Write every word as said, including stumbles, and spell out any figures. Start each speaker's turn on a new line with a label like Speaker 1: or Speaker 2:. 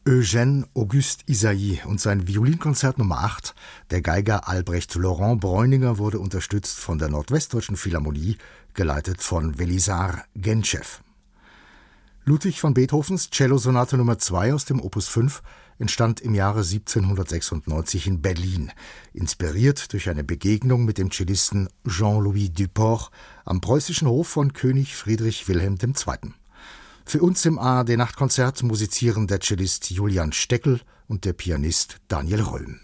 Speaker 1: Eugène Auguste Ysaÿe und sein Violinkonzert Nummer acht, der Geiger Albrecht Laurent Bräuninger, wurde unterstützt von der Nordwestdeutschen Philharmonie, geleitet von Welisar Genschew. Ludwig van Beethovens Cellosonate Nummer zwei aus dem Opus fünf entstand im Jahre siebzehnhundertsechsundneunzig in Berlin, inspiriert durch eine Begegnung mit dem Cellisten Jean-Louis Duport am preußischen Hof von König Friedrich Wilhelm der Zweite. Für uns im A R D-Nachtkonzert musizieren der Cellist Julian Steckel und der Pianist Daniel Röhm.